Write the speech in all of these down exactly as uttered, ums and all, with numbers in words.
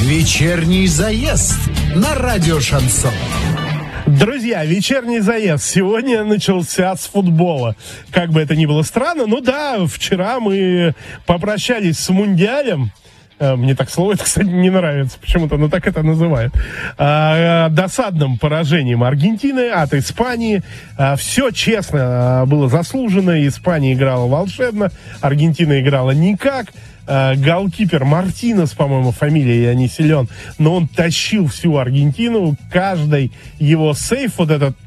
Вечерний заезд на радио Шансон. Друзья, вечерний заезд сегодня начался с футбола. Как бы это ни было странно, ну да, вчера мы попрощались с Мундиалем. Мне так слово это, кстати, не нравится почему-то, но так это называют. А, досадным поражением Аргентины от Испании. А, все честно было заслужено. Испания играла волшебно, Аргентина играла никак. А, голкипер Мартинес, по-моему, фамилия, я не силен, но он тащил всю Аргентину. Каждый его сейф, вот этот...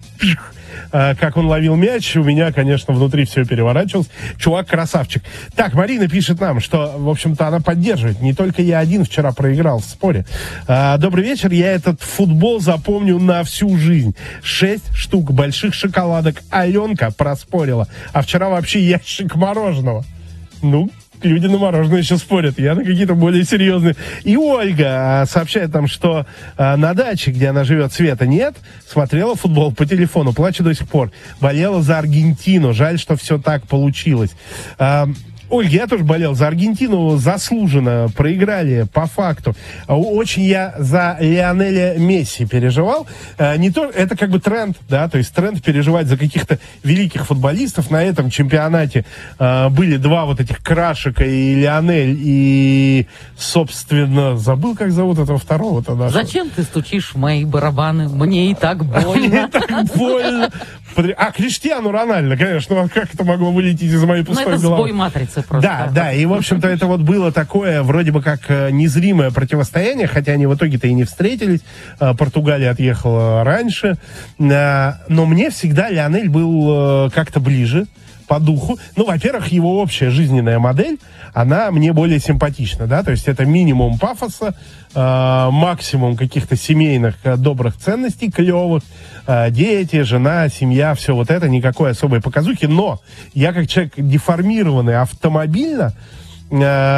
как он ловил мяч, у меня, конечно, внутри все переворачивалось. Чувак красавчик. Так, Марина пишет нам, что, в общем-то, она поддерживает. Не только я один вчера проиграл в споре. А, добрый вечер. Я этот футбол запомню на всю жизнь. Шесть штук больших шоколадок Аленка проспорила. А вчера вообще ящик мороженого. Ну, люди на мороженое еще спорят, я на какие-то более серьезные. И Ольга сообщает нам, что а, на даче, где она живет, света нет, смотрела футбол по телефону, плачет до сих пор. Болела за Аргентину, жаль, что все так получилось. А, Ольга, я тоже болел за Аргентину, заслуженно проиграли, по факту. Очень я за Лионеля Месси переживал. Не то, это как бы тренд, да, то есть тренд переживать за каких-то великих футболистов. На этом чемпионате были два вот этих Крашика и Лионель, и, собственно, забыл, как зовут этого второго-то нашего. Зачем ты стучишь в мои барабаны? Мне и так больно. Мне и так больно. А, Криштиану Рональдо, конечно, как это могло вылететь из моей пустой головы? Ну, это сбой матрицы просто. Да, да, и, в общем-то, это вот было такое, вроде бы как незримое противостояние, хотя они в итоге-то и не встретились. Португалия отъехала раньше. Но мне всегда Лионель был как-то ближе по духу. Ну, во-первых, его общая жизненная модель, она мне более симпатична, да, то есть это минимум пафоса, э, максимум каких-то семейных э, добрых ценностей, клевых, э, дети, жена, семья, все вот это, никакой особой показухи, но я как человек деформированный автомобильно, э,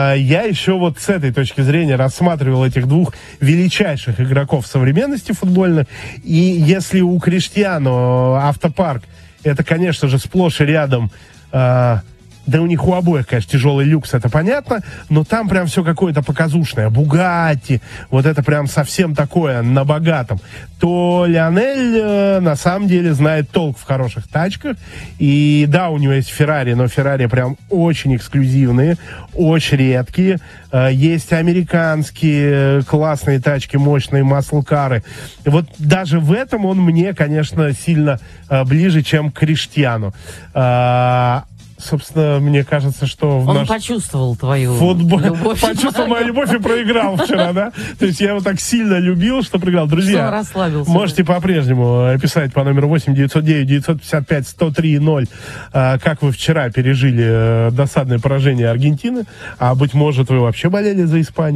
я еще вот с этой точки зрения рассматривал этих двух величайших игроков современности футбольной, и если у Криштиану автопарк это, конечно же, сплошь и рядом, э, да у них у обоих, конечно, тяжелый люкс, это понятно, но там прям все какое-то показушное, Бугатти, вот это прям совсем такое, на богатом, то Лионель э, на самом деле знает толк в хороших тачках, и да, у него есть Феррари, но Феррари прям очень эксклюзивные, очень редкие, э, есть американские классные тачки, мощные маслкары, вот даже в этом он мне, конечно, сильно э, ближе, чем к Криштиану. Э, Собственно, мне кажется, что... В Он наш почувствовал твою футбол... любовь. Почувствовал мою любовь и проиграл вчера, да? То есть я его так сильно любил, что проиграл. Друзья, расслабился, можете по-прежнему писать по номеру восемь девятьсот девять девятьсот пятьдесят пять сто три ноль, как вы вчера пережили досадное поражение Аргентины, а, быть может, вы вообще болели за Испанию.